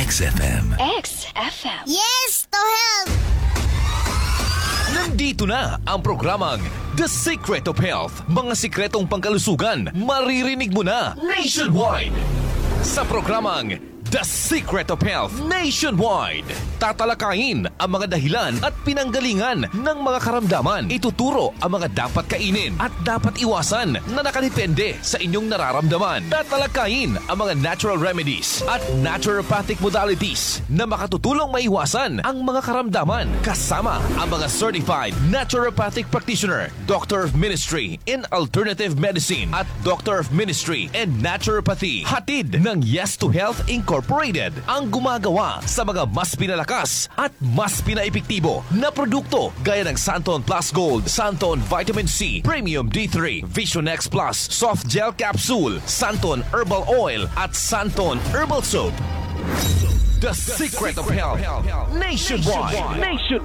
XFM. XFM. Yes, to help! Nandito na ang programang The Secret of Health. Mga sikretong pangkalusugan, maririnig mo na nationwide. Sa programang The Secret of Health Nationwide, tatalakayin ang mga dahilan at pinanggalingan ng mga karamdaman. Ituturo ang mga dapat kainin at dapat iwasan na nakadepende sa inyong nararamdaman. Tatalakayin ang mga natural remedies at naturopathic modalities na makatutulong maiwasan ang mga karamdaman. Kasama ang mga certified naturopathic practitioner, Doctor of Ministry in Alternative Medicine at Doctor of Ministry in Naturopathy. Hatid ng Yes to Health Incorporated ang gumagawa sa mga mas pinalakas at mas pinaepektibo na produkto gaya ng Santon Plus Gold, Santon Vitamin C, Premium D3, Vision X Plus, Soft Gel Capsule, Santon Herbal Oil at Santon Herbal Soap. The Secret of Health Nationwide.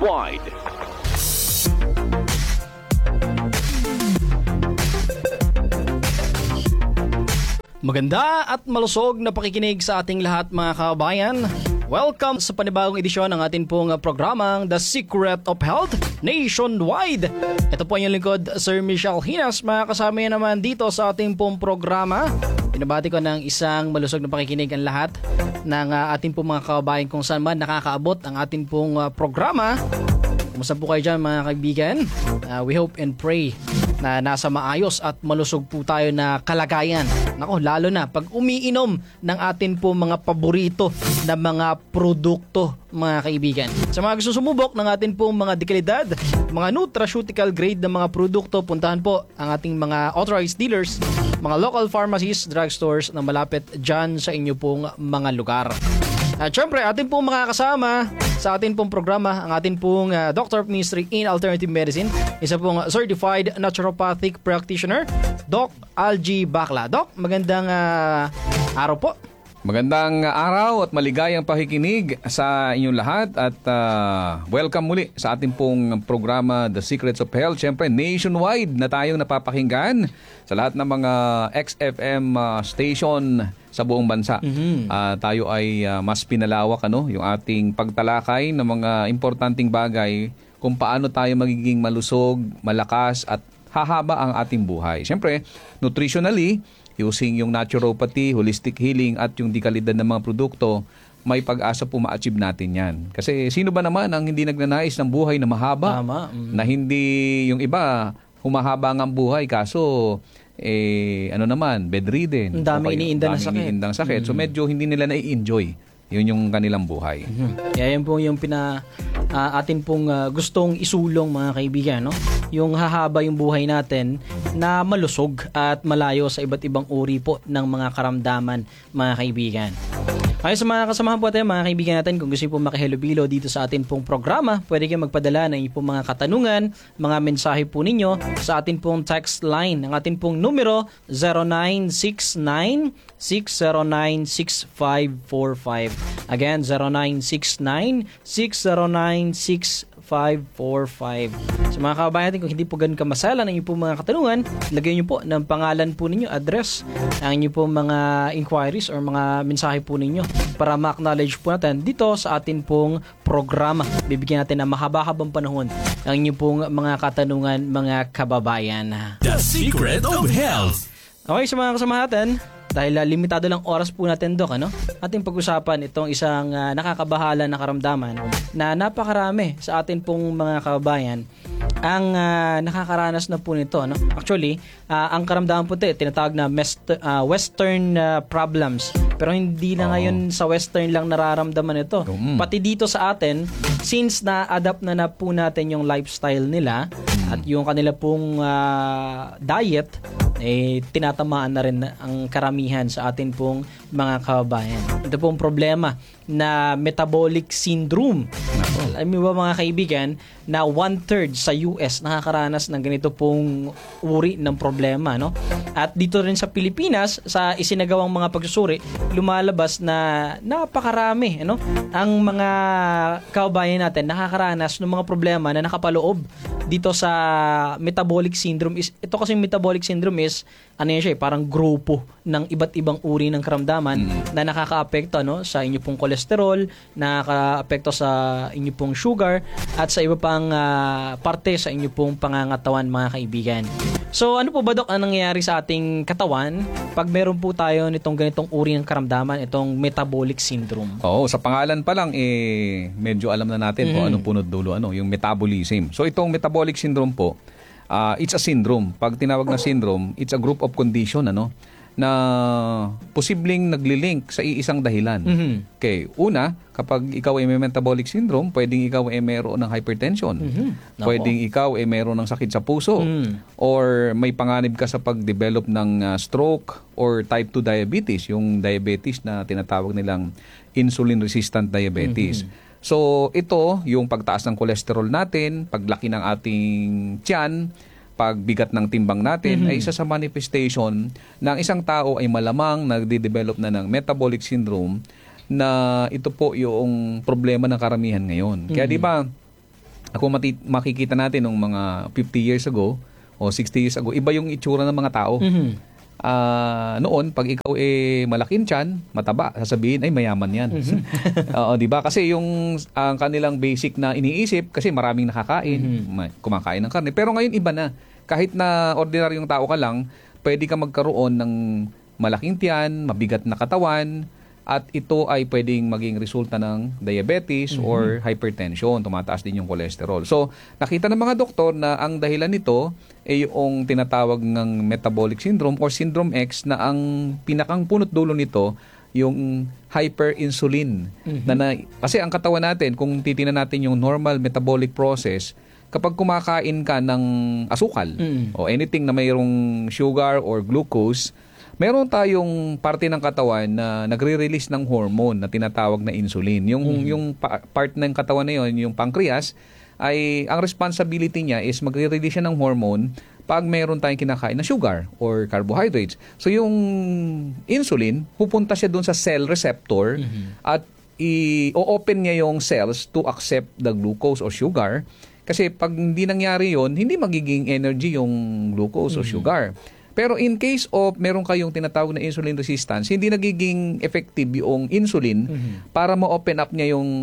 Maganda at malusog na pakikinig sa ating lahat mga kabayan. Welcome sa panibagong edisyon ng ating pong programang The Secret of Health Nationwide. Ito po yung lingkod, Sir Michelle Hinas. Mga kasama yan naman dito sa ating pong programa. Pinabati ko ng isang malusog na pakikinig ang lahat ng ating pong mga kabayan kung saan man nakakaabot ang ating pong programa. Kumusta po kayo dyan mga kaibigan? We hope and pray na nasa maayos at malusog po tayo na kalagayan. Nako, lalo na pag umiinom ng atin po mga paborito na mga produkto, mga kaibigan. Sa mga gusto sumubok ng atin po mga dekalidad, mga nutraceutical grade na mga produkto, puntahan po ang ating mga authorized dealers, mga local pharmacies, drugstores na malapit dyan sa inyo pong mga lugar. At syempre, atin pong makakasama sa atin pong programa, ang atin pong Doctor of Ministry in Alternative Medicine, isa pong Certified Naturopathic Practitioner, Doc Algie Bacla. Doc, magandang araw po. Magandang araw at maligayang pakikinig sa inyong lahat at welcome muli sa ating pong programa The Secrets of Health. Siyempre, nationwide na tayong napapakinggan sa lahat ng mga XFM station sa buong bansa. Tayo ay mas pinalawak yung ating pagtalakay ng mga importanteng bagay kung paano tayo magiging malusog, malakas at hahaba ang ating buhay. Siyempre, nutritionally, using yung naturopathy, holistic healing at yung dekalidad ng mga produkto, may pag-asa po ma-achieve natin yan. Kasi sino ba naman ang hindi nagnanais ng buhay na mahaba? Tama. Na hindi yung iba, humahaba ng buhay kaso bedridden. Ang dami iniindang sakit. So medyo hindi nila na-enjoy. Yun yung kanilang buhay. Kaya yun po yung atin pong gustong isulong mga kaibigan, no? Yung hahaba yung buhay natin na malusog at malayo sa iba't ibang uri po ng mga karamdaman, mga kaibigan. Ayun, sa mga kasamahan po natin, mga kaibigan natin, kung gusto niyo po makihalubilo dito sa atin pong programa, pwede kayong magpadala ng inyong mga katanungan, mga mensahe po ninyo sa atin pong text line. Ang atin pong numero, 0969-609-6545. Again, 0969-609-6545. Sa mga kababayan natin, kung hindi po ganun kamasala ng inyong po mga katanungan, lagay niyo po ng pangalan po ninyo, address, ang inyong po mga inquiries or mga mensahe po ninyo para ma-acknowledge po natin dito sa atin pong programa. Bibigyan natin ng mahaba-habang panahon ang inyong pong mga katanungan, mga kababayan. The Secret of Health. Okay, sa mga kasama natin, dahil limitado lang oras po natin, Dok, ating pag-usapan itong isang nakakabahala na karamdaman na napakarami sa atin pong mga kababayan ang nakakaranas na po nito. Actually, ang karamdaman po ito, tinatawag na Western problems. Pero hindi na ngayon sa Western lang nararamdaman ito. Pati dito sa atin, since na-adapt na po natin yung lifestyle nila at yung kanila pong diet, tinatamaan na rin ang karamihan sa atin pong mga kababayan. Ito pong problema na metabolic syndrome. Alam mo ba mga kaibigan na 1/3 sa US nakakaranas ng ganito pong uri ng problema, no? At dito rin sa Pilipinas, sa isinagawang mga pagsusuri, lumalabas na napakarami, ang mga kababayan natin nakakaranas ng mga problema na nakapaloob dito sa metabolic syndrome. Ito kasi metabolic syndrome is parang grupo ng iba't ibang uri ng karamdaman na nakakaapekto sa inyo pong kolesterol, nakakaapekto sa inyo pong sugar at sa iba pang parte sa inyo pong pangangatawan, mga kaibigan. So ano po ba, Dok, ang nangyayari sa ating katawan pag meron po tayo nitong ganitong uri ng karamdaman, itong metabolic syndrome? Oo, sa pangalan pa lang medyo alam na natin kung anong punot dulo, yung metabolism. So itong metabolic syndrome po, it's a syndrome. Pag tinawag na syndrome, it's a group of condition na posibleng naglilink sa iisang dahilan. Okay, una, kapag ikaw ay may metabolic syndrome, pwedeng ikaw ay mayroon ng hypertension. Pwedeng ikaw ay mayroon ng sakit sa puso, or may panganib ka sa pag-develop ng stroke or type 2 diabetes, yung diabetes na tinatawag nilang insulin-resistant diabetes. So, ito, yung pagtaas ng cholesterol natin, paglaki ng ating tiyan, pagbigat ng timbang natin, ay isa sa manifestation ng isang tao ay malamang nagde-develop na ng metabolic syndrome, na ito po yung problema ng karamihan ngayon. Kaya di ba, ako makikita natin nung mga 50 years ago o 60 years ago, iba yung itsura ng mga tao. Noon, pag ikaw malaking tiyan, mataba, sasabihin, ay mayaman yan. Oo, di ba? Kasi ang kanilang basic na iniisip, kasi maraming nakakain, kumakain ng karne. Pero ngayon iba na. Kahit na ordinaryong tao ka lang, pwede ka magkaroon ng malaking tiyan, mabigat na katawan, at ito ay pwedeng maging resulta ng diabetes or hypertension. Tumataas din yung cholesterol. So, nakita ng mga doktor na ang dahilan nito ay yung tinatawag ng metabolic syndrome or syndrome X, na ang pinakang punot dulo nito yung hyperinsulin. Kasi ang katawan natin, kung titingnan natin yung normal metabolic process, kapag kumakain ka ng asukal o anything na mayroong sugar or glucose, meron tayong parte ng katawan na nagre-release ng hormone na tinatawag na insulin. Yung part ng katawan na yun, yung pancreas, ay ang responsibility niya is magre-release siya ng hormone pag meron tayong kinakain na sugar or carbohydrates. So yung insulin, pupunta siya dun sa cell receptor at i-open niya yung cells to accept the glucose or sugar. Kasi pag hindi nangyari yon, hindi magiging energy yung glucose o sugar. Pero in case of meron kayong tinatawag na insulin resistance, hindi nagiging effective yung insulin para ma-open up niya yung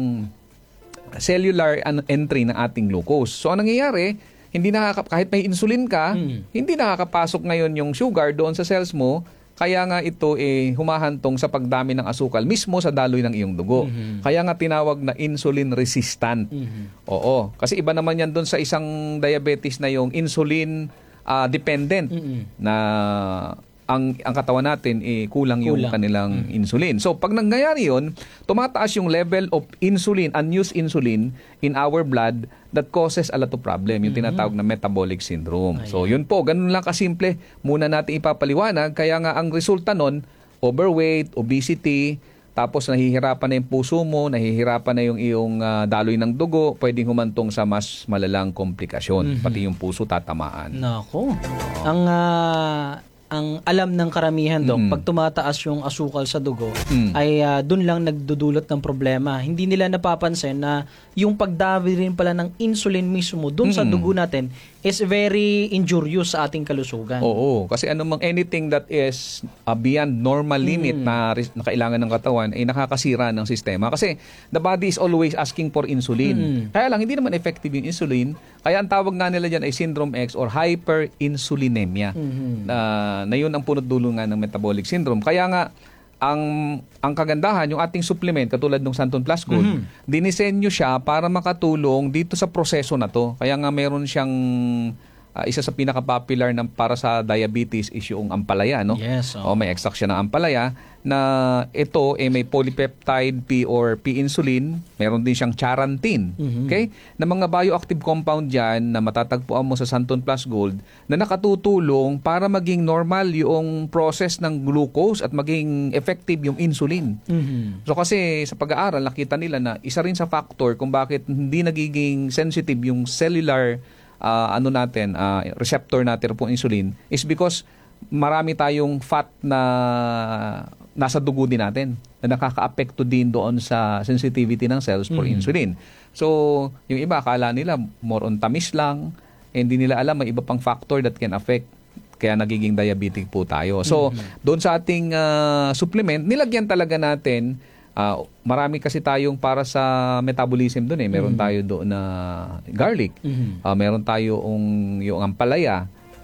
cellular entry ng ating glucose. So ang nangyayari, kahit may insulin ka, hindi nakakapasok ngayon yung sugar doon sa cells mo. Kaya nga ito humahantong sa pagdami ng asukal mismo sa daloy ng iyong dugo. Kaya nga tinawag na insulin resistant. Oo, kasi iba naman yan doon sa isang diabetes na yung insulin dependent, na ang katawan natin kulang yung kanilang insulin. So pag nangyayari yun, tumataas yung level of insulin, unused insulin in our blood, that causes a lot of problem, yung tinatawag na metabolic syndrome. So yun po, ganun lang kasimple. Muna natin ipapaliwanag. Kaya nga ang resulta nun, overweight, obesity, tapos nahihirapan na yung puso mo, nahihirapan na yung iyong daloy ng dugo, pwedeng humantong sa mas malalang komplikasyon. Pati yung puso tatamaan. Nako. Ang alam ng karamihan, Dok, pag tumataas yung asukal sa dugo, ay dun lang nagdudulot ng problema. Hindi nila napapansin na yung pagdami rin pala ng insulin mismo dun sa dugo natin is very injurious sa ating kalusugan. Oo, kasi anything that is beyond normal limit na kailangan ng katawan ay nakakasira ng sistema. Kasi the body is always asking for insulin. Kaya lang, hindi naman effective yung insulin. Kaya ang tawag nga nila dyan ay syndrome X or hyperinsulinemia. Na yun ang punot dulo nga ng metabolic syndrome. Kaya nga, ang kagandahan, yung ating supplement, katulad ng Santon Plus Gold, dinisenyo siya para makatulong dito sa proseso na to. Kaya nga meron siyang isa sa pinaka-popular para sa diabetes is yung ampalaya, no? Yes. May extract siya ng ampalaya na ito may polypeptide P or P-insulin. Meron din siyang charantin. Okay? Na mga bioactive compound dyan na matatagpuan mo sa Santon Plus Gold na nakatutulong para maging normal yung process ng glucose at maging effective yung insulin. So kasi sa pag-aaral, nakita nila na isa rin sa factor kung bakit hindi nagiging sensitive yung cellular receptor natin po insulin is because marami tayong fat na nasa dugo din natin na nakaka-apekto din doon sa sensitivity ng cells for insulin. So, yung iba akala nila more on tamis lang, hindi nila alam may iba pang factor that can affect kaya nagiging diabetic po tayo. So, doon sa ating supplement, nilagyan talaga natin, marami kasi tayong para sa metabolism doon eh. Meron tayo doon na garlic, meron tayo yung ampalaya,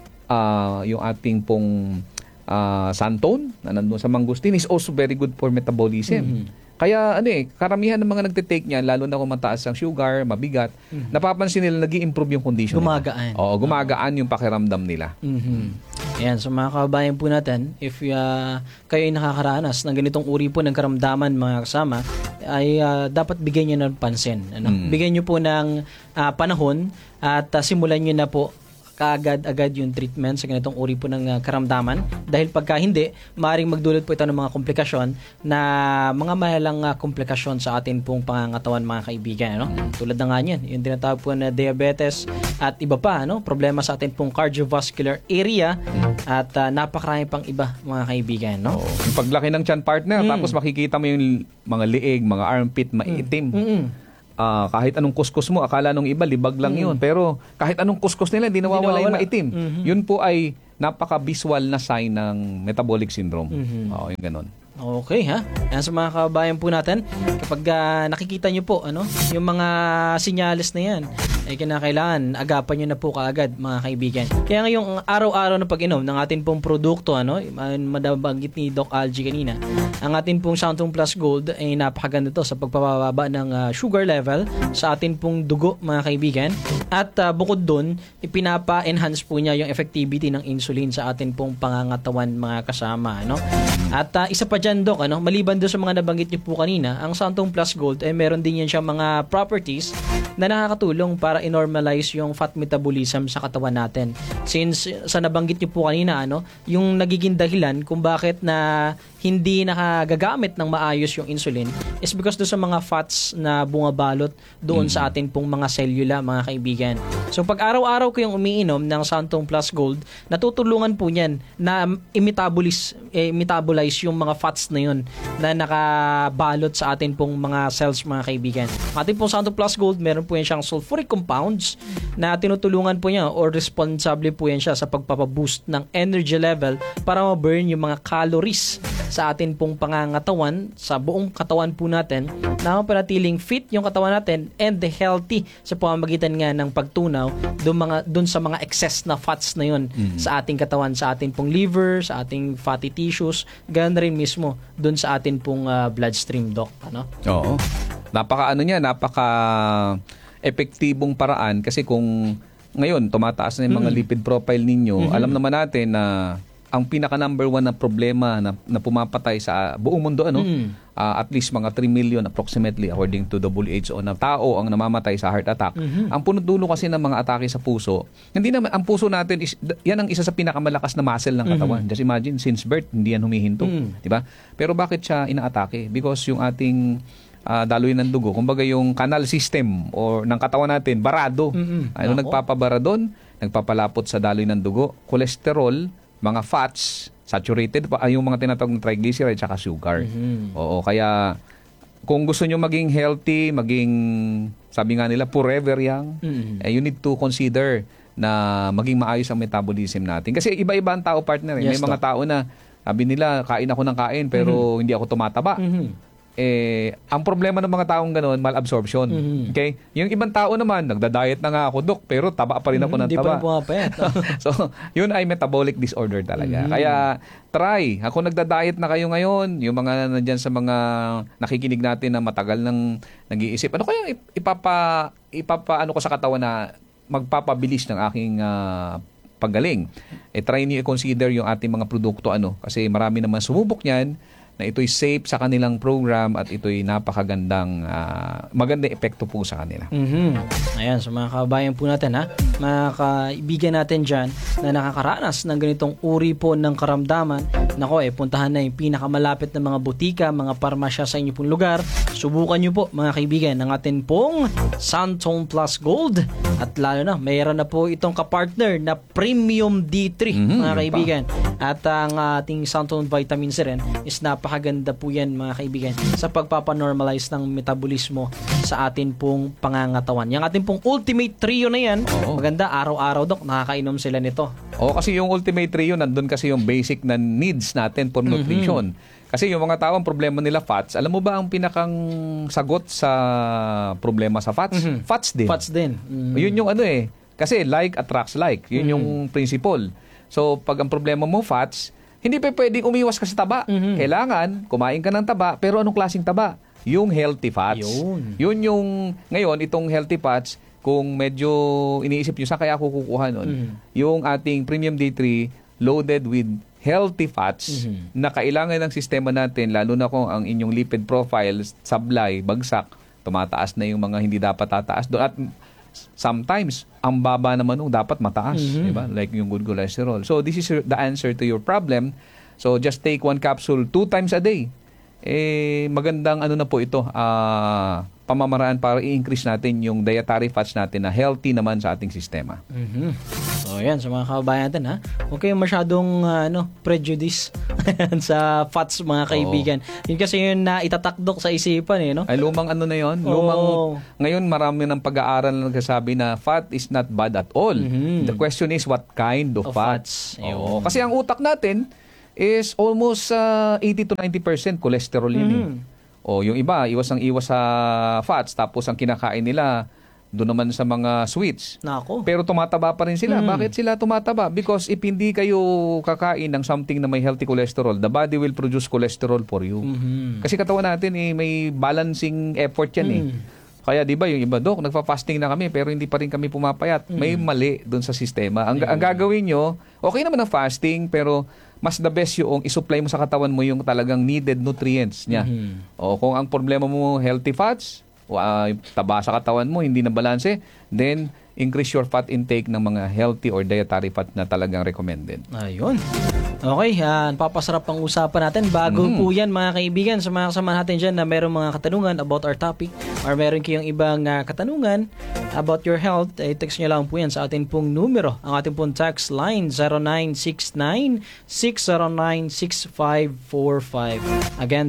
yung ating pong santone na nandun sa mangustin is also very good for metabolism. Kaya karamihan ng mga nagte-take niyan, lalo na kung mataas ang sugar, mabigat, napapansin nila nag-i-improve yung condition Gumagaan. nila. Oo, gumagaan yung pakiramdam nila. Ayan, so mga kababayan po natin, if kayo ay nakakaranas ng ganitong uri po ng karamdaman mga kasama, ay dapat bigyan nyo ng pansin. Bigyan nyo po ng panahon at simulan nyo na po kaagad-agad yung treatment sa ganitong uri po ng karamdaman. Dahil pagka hindi, maaaring magdulot po ito ng mga komplikasyon na mga mahalang komplikasyon sa atin pong pangangatawan mga kaibigan. Tulad na nga niyan, yung tinatawag po na diabetes at iba pa, problema sa atin pong cardiovascular area at napakarami pang iba mga kaibigan. Yung paglaki ng tiyan partner, tapos makikita mo yung mga liig, mga armpit, maitim. Kahit anong kuskus mo, akala nung iba libag lang yun. Pero kahit anong kuskus nila, hindi nawawala yung maitim. Yun po ay napaka-visual na sign ng metabolic syndrome. Yung ganon. Okay ha. Yan sa mga kababayan po natin, kapag nakikita nyo po yung mga sinyales na yan, ay kinakailangan agapan nyo na po kaagad mga kaibigan. Kaya ngayong araw-araw na pag-inom ng atin pong produkto, madabanggit ni Doc Algie kanina, ang atin pong Santon Plus Gold ay napakaganda to sa pagpapababa ng sugar level sa atin pong dugo mga kaibigan. At bukod doon, ipinapa-enhance po niya yung effectivity ng insulin sa atin pong pangangatawan mga kasama. At isa pa dyan, Doc, maliban doon sa mga nabanggit niyo po kanina, ang Santon Plus Gold ay meron din yan siyang mga properties na nakakatulong para i-normalize yung fat metabolism sa katawan natin. Since sa nabanggit niyo po kanina, yung nagiging dahilan kung bakit na hindi nakagagamit ng maayos yung insulin is because doon sa mga fats na bungabalot doon sa atin pong mga selula, mga kaibigan. So pag araw-araw kayong umiinom ng Santon Plus Gold, natutulungan po niyan na metabolize yung mga fats na yun na nakabalot sa atin pong mga cells mga kaibigan. Atin pong Santon Plus Gold, meron po yan siyang sulfuric compounds na tinutulungan po niya or responsable po yan siya sa pagpapaboost ng energy level para ma-burn yung mga calories sa atin pong pangangatawan, sa buong katawan po natin, na mapanatiling fit yung katawan natin and healthy sa pamamagitan nga ng pagtunaw doon sa mga excess na fats na yun sa ating katawan, sa ating pong liver, sa ating fatty tissues, ganoon rin mismo doon sa atin pong bloodstream, Doc. Oo. Napaka epektibong paraan kasi kung ngayon tumataas na yung mga lipid profile ninyo, alam naman natin na ang pinaka number one na problema na pumapatay sa buong mundo at least mga 3 million approximately according to WHO na tao ang namamatay sa heart attack. Ang punot-dulo kasi ng mga atake sa puso, hindi naman ang puso natin yan ang isa sa pinakamalakas na muscle ng katawan. Just imagine since birth hindi yan humihinto, di ba? Pero bakit siya inaatake? Because yung ating daloy ng dugo, kumbaga yung canal system or ng katawan natin barado. Nagpapabara doon, nagpapalapot sa daloy ng dugo, cholesterol, mga fats, saturated pa, yung mga tinatawag na triglycerides at sugar. Oo, kaya kung gusto nyo maging healthy, sabi nga nila, forever young, you need to consider na maging maayos ang metabolism natin. Kasi iba-iba ang tao, partner. May mga tao na, sabi nila, kain ako ng kain pero hindi ako tumataba. Ang problema ng mga taong ganoon, malabsorption. Okay? Yung ibang tao naman, nagda-diet na nga ako, Dok, pero taba pa rin ako ng taba. Hindi pa rin pumapayat. So, yun ay metabolic disorder talaga. Kaya, try. Ako nagda-diet na kayo ngayon, yung mga nandyan sa mga nakikinig natin na matagal nang nag-iisip, ano kaya ano ko sa katawan na magpapabilis ng aking paggaling? Try niyo i-consider yung ating mga produkto, kasi marami naman sumubok niyan, na ito'y safe sa kanilang program at ito'y napakagandang magandang epekto po sa kanila. Ayan, so mga kabayan po natin mga kaibigan natin dyan na nakakaranas ng ganitong uri po ng karamdaman, puntahan na yung pinakamalapit na mga butika, mga parmasya sa inyo pong lugar. Subukan nyo po mga kaibigan ng atin pong Santon Plus Gold at lalo na mayroon na po itong kapartner na Premium D3 mga kaibigan. At ang ating Santon Vitamin C rin is napakaganda po yan mga kaibigan sa pagpapanormalize ng metabolismo sa atin pong pangangatawan. Yung ating pong Ultimate Trio na yan, maganda araw-araw, Dok, nakakainom sila nito. Kasi yung ultimate trio, nandun kasi yung basic na needs natin for nutrition. Kasi yung mga tao, ang problema nila fats, alam mo ba ang pinakang sagot sa problema sa fats? Fats din. Fats din. Yun yung kasi like attracts like. Yun yung principle. So, pag ang problema mo fats, hindi pa pwedeng umiwas ka sa taba. Kailangan, kumain ka ng taba, pero anong klaseng taba? Yung healthy fats. Yun yung, ngayon, itong healthy fats, kung medyo iniisip nyo, saan kaya ako kukuha nun? Yung ating Premium D3 loaded with healthy fats na kailangan ng sistema natin, lalo na kung ang inyong lipid profile, sablay, bagsak, tumataas na yung mga hindi dapat tataas doon. At sometimes, ang baba naman nung dapat mataas. Diba? Like yung good cholesterol. So, this is the answer to your problem. So, just take 1 capsule 2 times a day. Magandang na po ito, pamamaraan para i-increase natin yung dietary fats natin na healthy naman sa ating sistema. So yan, sa mga kababayan natin ha, huwag kayong masyadong prejudice sa fats mga kaibigan. Yun kasi yun na itatakdok sa isipan no? Ay lumang na yun. Ngayon marami ng pag-aaral na nagsasabi na fat is not bad at all. The question is what kind of fats. Kasi ang utak natin is almost 80 to 90% cholesterol yun yung iba, iwas sa fats, tapos ang kinakain nila, doon naman sa mga sweets. Nako. Pero tumataba pa rin sila. Bakit sila tumataba? Because if hindi kayo kakain ng something na may healthy cholesterol, the body will produce cholesterol for you. Kasi katawan natin may balancing effort yan Kaya di ba yung iba, Dok, nagfa-fasting na kami pero hindi pa rin kami pumapayat. May mali doon sa sistema. Ang gagawin nyo, okay naman ang fasting pero mas the best yung isupply mo sa katawan mo yung talagang needed nutrients niya. Kung ang problema mo healthy fats, taba sa katawan mo, hindi na balanse, then increase your fat intake ng mga healthy or dietary fat na talagang recommended. Ayun. Okay, napapasarap ang usapan natin. Bago po yan mga kaibigan, sa mga kasama natin dyan na meron mga katanungan about our topic or meron kayong ibang katanungan about your health, text nyo lang po yan sa atin pong numero. Ang ating pong text line 0969-609-6545. Again,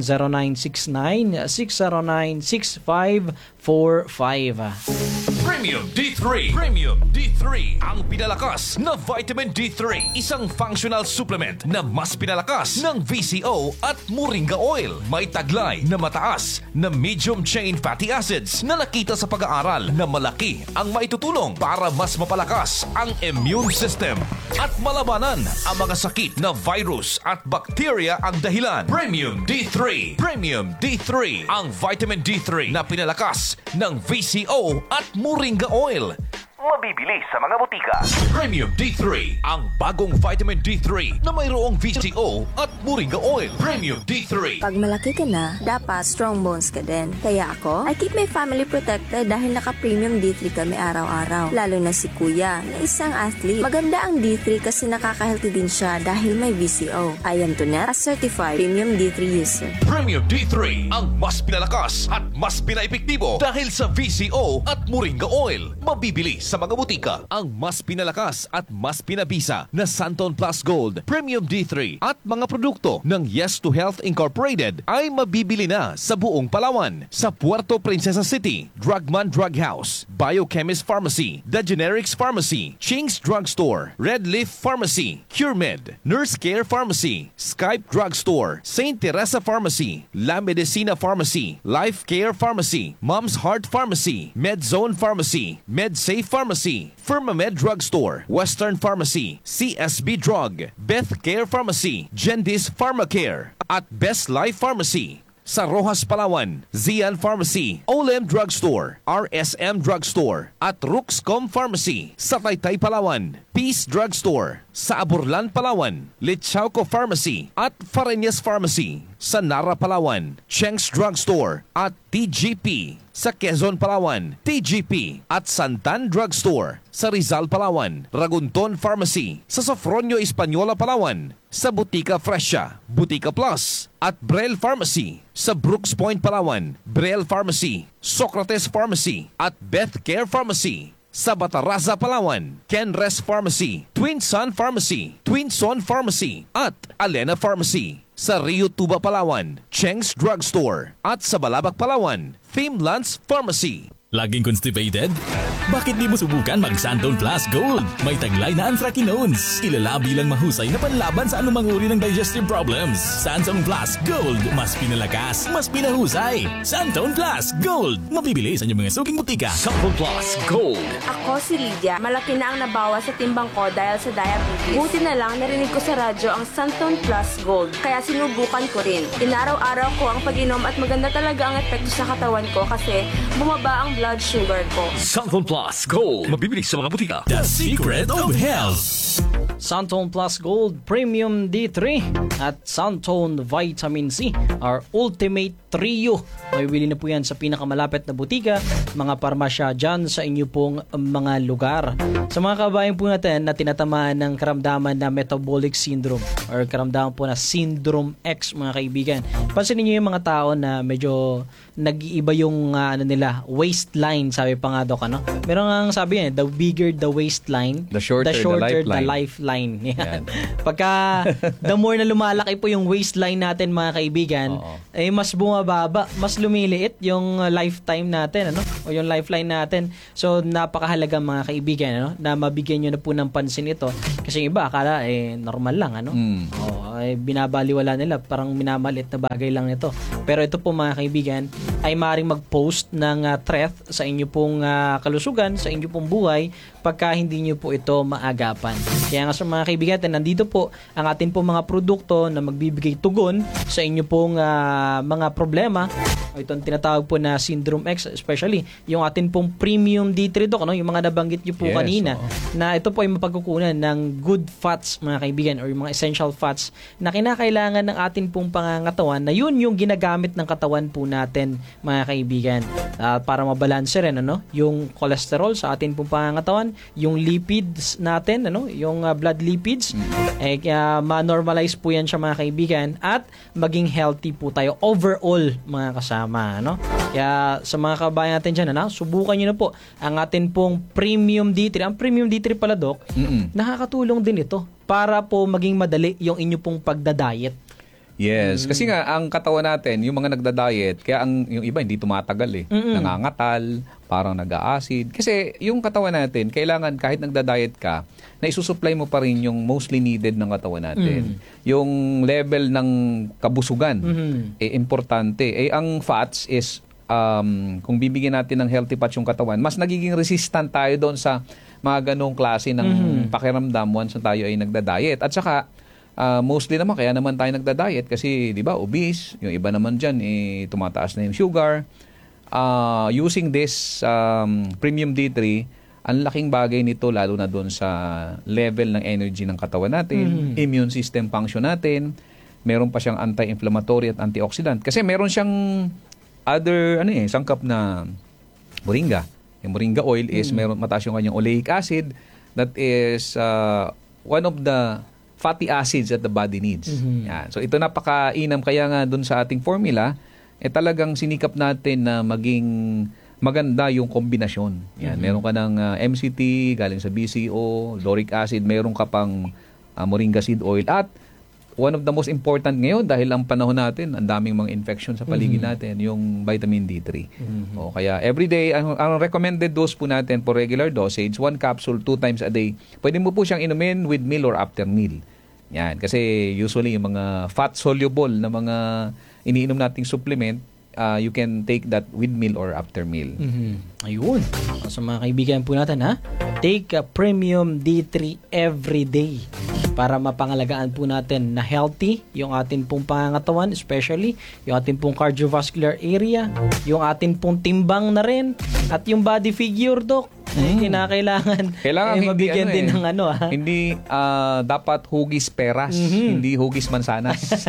0969-609-6545. Premium D3. Premium D3. Ang pinalakas na vitamin D3. Isang functional supplement na mas pinalakas ng VCO at Moringa Oil. May taglay na mataas na medium chain fatty acids na nakita sa pag-aaral na malaki ang maitutulong para mas mapalakas ang immune system at malabanan ang mga sakit na virus at bacteria ang dahilan. Premium D3. Premium D3. Ang vitamin D3 na pinalakas ng VCO at Moringa Oil. Mabibili sa mga butika. Premium D3, ang bagong vitamin D3 na mayroong VCO at Moringa Oil. Premium D3. Pag malaki ka na, dapat strong bones ka din. Kaya ako, I keep my family protected dahil naka-Premium D3 kami araw-araw. Lalo na si Kuya, na isang athlete. Maganda ang D3 kasi nakaka-healthy din siya dahil may VCO. I am Tonet, a certified Premium D3 user. Premium D3, ang mas pinalakas at mas pinaepektibo dahil sa VCO at Moringa Oil. Mabibili sa mga butika. Ang mas pinalakas at mas pinabisa na Santon Plus Gold, Premium D3 at mga produkto ng Yes to Health Incorporated ay mabibili na sa buong Palawan. Sa Puerto Princesa City, Drugman Drug House, Biochemist Pharmacy, The Generics Pharmacy, Ching's Drugstore, Red Leaf Pharmacy, CureMed, Nurse Care Pharmacy, Skype Drugstore, St. Teresa Pharmacy, La Medicina Pharmacy, Life Care Pharmacy, Mom's Heart Pharmacy, MedZone Pharmacy, MedSafe Pharmacy, Firmamed Drugstore, Western Pharmacy, CSB Drug, Beth Care Pharmacy, Gendis Pharmacare, at Best Life Pharmacy. Sa Rojas, Palawan, Zian Pharmacy, Olem Drugstore, RSM Drugstore, at Ruxcom Pharmacy. Sa Taytay, Palawan, Peace Drugstore. Sa Aburlan, Palawan, Lichauco Pharmacy at Fareñas Pharmacy. Sa Nara, Palawan, Cheng's Drugstore at TGP. Sa Quezon, Palawan, TGP at Santan Drugstore. Sa Rizal, Palawan, Ragunton Pharmacy. Sa Sofronio, Española, Palawan, sa Butika Fresha, Butika Plus at Brel Pharmacy. Sa Brooks Point, Palawan, Brel Pharmacy, Socrates Pharmacy at Beth Care Pharmacy. Sa Bataraza, Palawan, Kenres Pharmacy, Twin Sun Pharmacy, Twin Son Pharmacy at Alena Pharmacy. Sa Rio Tuba, Palawan, Cheng's Drugstore at sa Balabac, Palawan, Theme Lance Pharmacy. Laging constipated? Bakit di mo subukan mag Santone Plus Gold? May taglay na anthracinones. Kilala bilang mahusay na panlaban sa anumang uri ng digestive problems. Santone Plus Gold. Mas pinalakas, mas pinahusay. Santone Plus Gold. Mabibili sa inyong mga suking butika. Santone Plus Gold. Ako si Lydia. Malaki na ang nabawas sa timbang ko dahil sa diabetes. Buti na lang narinig ko sa radyo ang Santone Plus Gold. Kaya sinubukan ko rin. Inaraw-araw ko ang pag-inom at maganda talaga ang epekto sa katawan ko kasi bumaba ang blood sugar ko. Santone Plus Gold. Mabibili sa mga butika. The Secret of Health. Santone Plus Gold Premium D3 at Santone Vitamin C, our ultimate trio. Mabibili na po yan sa pinakamalapit na butika, mga parmasya dyan sa inyo pong mga lugar. Sa mga kabayan po natin na tinatamaan ng karamdaman na metabolic syndrome or karamdaman po na syndrome X, mga kaibigan. Pansinin niyo yung mga tao na medyo nag-iiba yung nila, waistline, sabi pa nga Doc, ano? Meron nga sabi yan, the bigger the waistline, The shorter the lifeline. Yan. Pagka the more na lumalaki po yung waistline natin, mga kaibigan, eh mas bumababa, mas lumiliit yung lifetime natin, ano? O yung lifeline natin. So napakahalaga, mga kaibigan, ano? Na mabigyan niyo na po ng pansin ito. Kasi yung iba akala normal lang, ano? Binabaliwala nila, parang minamalit na bagay lang ito. Pero ito po, mga kaibigan, ay maaaring mag-post ng threat sa inyo pong kalusugan, sa inyo pong buhay, pagka hindi nyo po ito maagapan. Kaya nga sa mga kaibigan, nandito po ang atin pong mga produkto na magbibigay tugon sa inyo pong mga problema. Itong tinatawag po na Syndrome X, especially yung atin pong Premium D3 Doc, ano? Yung mga nabanggit nyo po kanina, na ito po ay mapagkukunan ng good fats, mga kaibigan, or yung mga essential fats na kinakailangan ng atin pong pangangatawan, na yun yung ginagamit ng katawan po natin, mga kaibigan, para mabalanse rin, ano? Yung cholesterol sa atin pong pangangatawan, yung lipids natin, ano? Yung blood lipids, ma-normalize po yan siya, mga kaibigan, at maging healthy po tayo overall, mga kasama, ano? Kaya sa mga kabayan natin dyan, ano? Subukan nyo na po ang atin pong Premium D3. Ang Premium D3 pala, Doc, nakakatulong din ito para po maging madali yung inyo pong pagda-diet. Yes, kasi nga ang katawan natin, yung mga nagda-diet, kaya yung iba hindi tumatagal nangangatal, parang nag-a-acid. Kasi yung katawan natin, kailangan kahit nagda-diet ka, na isusupply mo pa rin yung mostly needed ng katawan natin. Yung level ng kabusugan, importante. Ang fats is, kung bibigyan natin ng healthy fats yung katawan, mas nagiging resistant tayo doon sa mga ganong klase ng pakiramdam once tayo ay nagda-diet. At saka, mostly naman, kaya naman tayo nagda-diet kasi, di ba, obese. Yung iba naman dyan, tumataas na yung sugar. Using this Premium D3, ang laking bagay nito, lalo na doon sa level ng energy ng katawan natin, immune system function natin. Meron pa siyang anti-inflammatory at antioxidant. Kasi meron siyang other, sangkap na moringa. Yung moringa oil is mataas yung kanyang oleic acid. That is one of the fatty acids that the body needs. Yan. So ito napakainam, kaya nga dun sa ating formula, talagang sinikap natin na maging maganda yung kombinasyon. Yan. Meron ka ng MCT, galing sa BCO, lauric acid, meron ka pang moringa seed oil. At one of the most important ngayon, dahil ang panahon natin, ang daming mga infection sa paligid natin, yung vitamin D3. O, kaya everyday, ang recommended dose po natin for regular dosage, 1 capsule 2 times a day. Pwede mo po siyang inumin with meal or after meal. Yan. Kasi usually yung mga fat-soluble na mga iniinom nating supplement, you can take that with meal or after meal. Ayun. Sa mga kaibigan po natin, take a Premium D3 every day para mapangalagaan po natin na healthy yung atin pong pangangatawan, especially yung atin pong cardiovascular area, yung atin pong timbang na rin, at yung body figure, Doc. Kailangan mabigyan din ng Hindi dapat hugis peras, hindi hugis mansanas.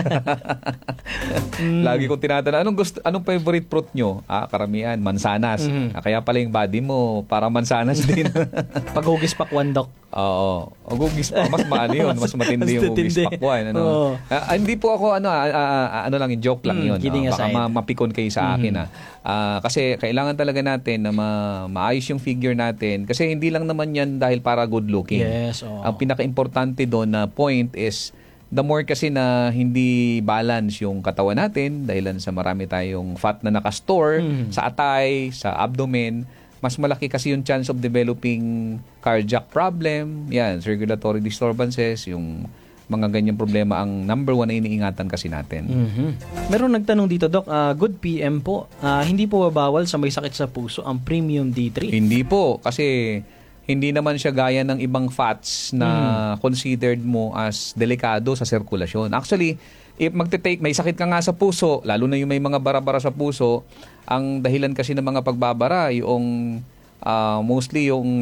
Lagi kong tinatanong, anong favorite fruit nyo? Karamihan, mansanas. Kaya pala yung body mo, parang mansanas din. Pag hugis pakwan, Doc. Oo. Hugis pa, mas maano yun, mas matindi yung hugis pakwan. Hindi po ako, lang, yung joke lang yun. Baka mapikon kayo sa akin. Kasi kailangan talaga natin na maayos yung figure natin. Kasi hindi lang naman yan dahil para good looking. Yes. Ang pinaka-importante doon na point is, the more kasi na hindi balance yung katawan natin, dahilan sa marami tayong fat na nakastore sa atay, sa abdomen, mas malaki kasi yung chance of developing cardiac problem, yan, circulatory disturbances, yung mga ganyang problema ang number 1 na iniingatan kasi natin. Meron nagtanong dito, Doc, good PM po, hindi po bawal sa may sakit sa puso ang Premium D3? Hindi po, kasi hindi naman siya gaya ng ibang fats na considered mo as delikado sa sirkulasyon. Actually, if may sakit ka nga sa puso, lalo na yung may mga bara-bara sa puso, ang dahilan kasi ng mga pagbabara, yung mostly yung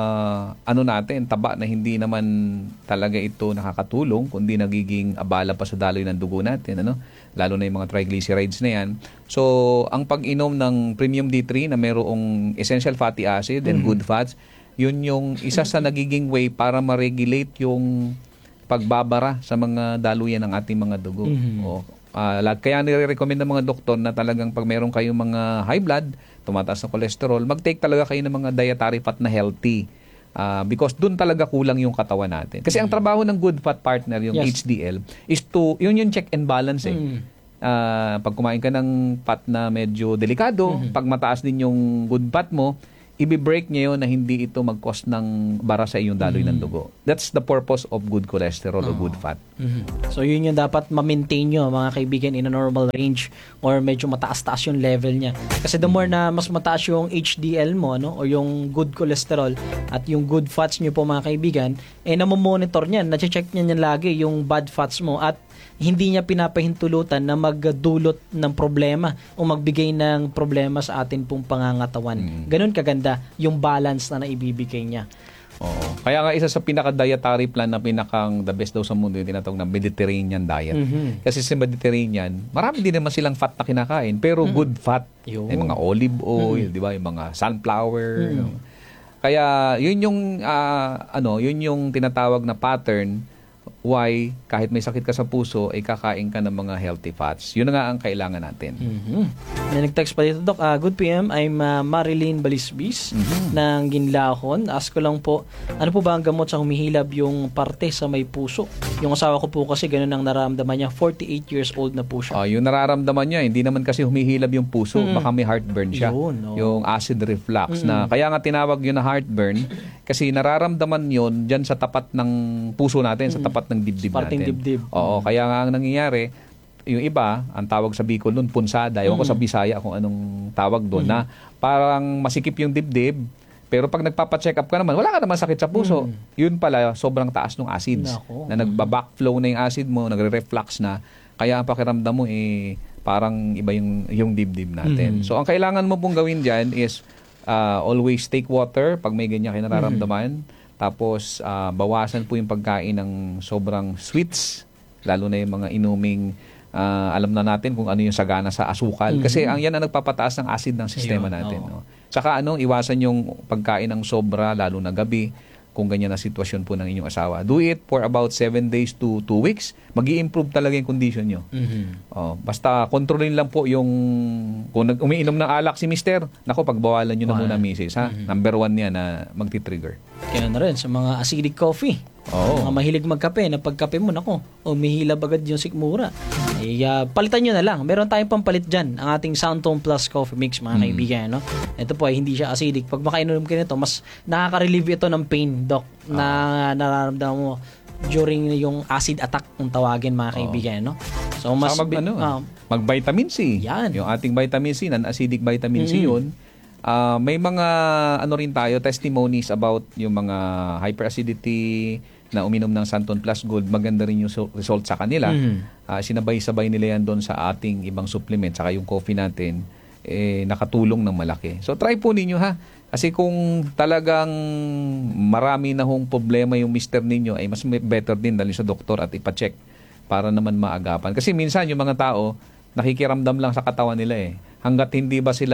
natin, taba na hindi naman talaga ito nakakatulong, kundi nagiging abala pa sa daloy ng dugo natin, lalo na yung mga triglycerides na yan. So, ang pag-inom ng Premium D3 na mayroong essential fatty acid and good fats, yun yung isa sa nagiging way para ma-regulate yung pagbabara sa mga daluyan ng ating mga dugo. Kaya nire-recommend ng mga doktor na talagang pag meron kayong mga high blood, tumataas na cholesterol, mag-take talaga kayo ng mga dietary fat na healthy. Because dun talaga kulang yung katawan natin. Kasi ang trabaho ng good fat partner, yung HDL, is yun yung check and balance pag kumain ka ng fat na medyo delikado, pag mataas din yung good fat mo, i-break niya yun na hindi ito mag-cause ng bara sa iyong daloy ng dugo. That's the purpose of good cholesterol o good fat. So yun yung dapat ma-maintain nyo, mga kaibigan, in a normal range or medyo mataas-taas yung level niya. Kasi the more na mas mataas yung HDL mo, o yung good cholesterol at yung good fats nyo po, mga kaibigan, namomonitor niyan, na-check niyan lagi yung bad fats mo at hindi niya pinapahintulutan na magdulot ng problema o magbigay ng problema sa atin pong pangangatawan. Ganun kaganda yung balance na naibibigay niya. Oo. Kaya nga isa sa pinaka-dietary plan na pinakang the best daw sa mundo yung tinatawag na Mediterranean diet. Kasi sa Mediterranean, marami din naman silang fat na kinakain, pero good fat. Yung mga olive oil, di ba? Yung mga sunflower. Kaya yun yung tinatawag na pattern why kahit may sakit ka sa puso ay kakain ka ng mga healthy fats. Yun na nga ang kailangan natin. May nag-text pa dito, Doc. Good PM, I'm Marilyn Balisbis ng Ginlahon. Ask ko lang po, ano po ba ang gamot sa humihilab yung parte sa may puso? Yung asawa ko po kasi ganun ang nararamdaman niya. 48 years old na po siya. Yung nararamdaman niya, hindi naman kasi humihilab yung puso. Baka may heartburn siya. Yung acid reflux. Na, kaya nga tinawag yun na heartburn kasi nararamdaman yun dyan sa tapat ng puso natin, sa tapat ng dibdib Parting natin. dibdib. Oo, kaya nga ang nangyayari, yung iba, ang tawag sa Bicol nun, punsada. Ewan ko sa Bisaya kung anong tawag doon, na parang masikip yung dibdib, pero pag nagpapacheck up ka naman, wala ka naman sakit sa puso. Yun pala, sobrang taas ng acids. Na nagbabackflow na yung acid mo, nagre-reflux na. Kaya ang pakiramdam mo, parang iba yung dibdib natin. So, ang kailangan mo pong gawin dyan is always take water pag may ganyan kayo nararamdaman. Tapos, bawasan po yung pagkain ng sobrang sweets, lalo na yung mga inuming, alam na natin kung ano yung sagana sa asukal. Kasi yan ang nagpapataas ng acid ng sistema natin. No? Saka iwasan yung pagkain ng sobra, lalo na gabi, kung ganyan na sitwasyon po ng inyong asawa. Do it for about 7 days to 2 weeks. Mag-i-improve talaga yung condition nyo. Basta kontrolin lang po yung, kung umiinom ng alak si mister, nako, pagbawalan nyo na muna, misis. Number 1 yan na magti-trigger. Kaya na rin sa mga acidic coffee. Mga mahilig magkape, na pagkape mo, nako, umihilab agad yung sikmura. Palitan nyo na lang. Meron tayong pampalit dyan, ang ating Soundtone Plus Coffee Mix, mga kaibigan. No? Ito po ay hindi siya acidic. Pag makainom kayo nito, mas nakaka-relieve ito ng pain, Doc, na nararamdaman mo during yung acid attack kung tawagin, mga kaibigan. No? So, mas mag-vitamin C. Yan. Yung ating vitamin C, non-acidic vitamin C yun. May mga rin tayo, testimonies about yung mga hyperacidity na uminom ng Santon Plus Gold. Maganda rin yung result sa kanila. Sinabay-sabay nila yan doon sa ating ibang supplement, saka yung coffee natin, nakatulong ng malaki. So try po ninyo, ha. Kasi kung talagang marami na hong problema yung mister ninyo, ay mas better din dali sa doktor at ipacheck para naman maagapan. Kasi minsan yung mga tao, nakikiramdam lang sa katawan nila hanggat hindi ba sila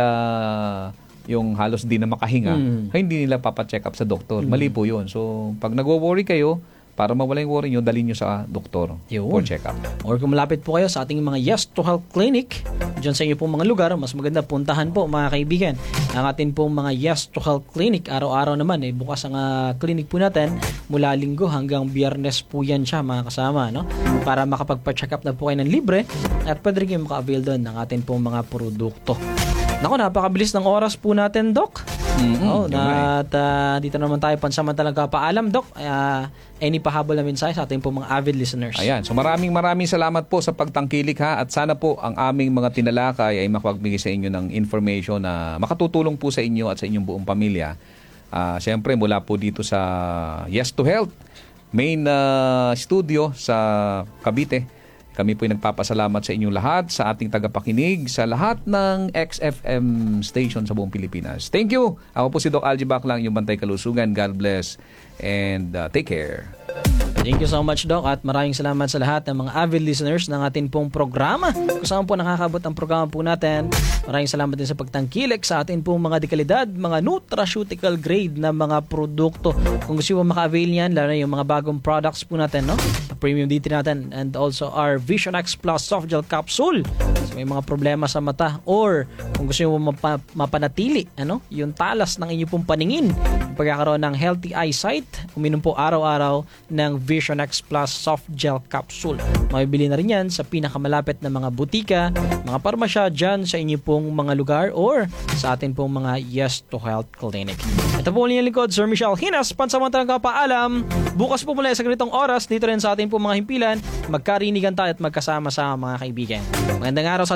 yung halos di na makahinga, hindi nila papacheck up sa doktor. Mali po yun. So, pag nagwo-worry kayo, para mawala yung worry nyo, dalhin nyo sa doktor for check-up. Or kung malapit po kayo sa ating mga Yes to Health Clinic, dyan sa inyo pong mga lugar, mas maganda puntahan po, mga kaibigan. Ang atin pong mga Yes to Health Clinic, araw-araw naman, bukas ang clinic po natin, mula Linggo hanggang Biyernes po yan siya, mga kasama, no? Para makapagpa-check up na po kayo ng libre at pwede rin kayo maka-avail doon ng atin pong mga produkto. Naku, napakabilis ng oras po natin, Doc. At dito naman tayo pansamantalang paalam, Doc. Any pahabol na mensahe sa ating po mga avid listeners? Ayan. So maraming salamat po sa pagtangkilik ha, at sana po ang aming mga tinalakay ay makapagbigay sa inyo ng information na makatutulong po sa inyo at sa inyong buong pamilya. Siyempre mula po dito sa Yes to Health main studio sa Cavite. Kami po ay nagpapasalamat sa inyong lahat, sa ating tagapakinig, sa lahat ng XFM station sa buong Pilipinas. Thank you. Ako po si Doc Algie Baclang, yung Bantay Kalusugan. God bless and take care. Thank you so much, Doc, at maraming salamat sa lahat ng mga avid listeners ng ating pong programa. Kung saan po nakakabot ang programa po natin, maraming salamat din sa pagtangkilik sa ating pong mga dekalidad, mga nutraceutical grade na mga produkto. Kung gusto mo maka-avail niyan, lalo na yung mga bagong products po natin, no? Premium D3 natin, and also our Vision X Plus Soft Gel Capsule. So, may mga problema sa mata, or kung gusto mo mapanatili yung talas ng inyong pong paningin, pagkakaroon ng healthy eyesight, uminom po araw-araw ng Vision X Plus Soft Gel Capsule. Mabibili na rin yan sa pinakamalapit na mga butika, mga parmasya dyan sa inyong pong mga lugar, or sa atin pong mga Yes to Health Clinic. Ito po ulit yung lingkod, Sir Michelle Hinas, pansamantalang kapaalam. Bukas po mula sa ganitong oras, dito rin sa ating pong mga himpilan, magkarinigan tayo at magkasama sa mga kaibigan. Magandang araw sa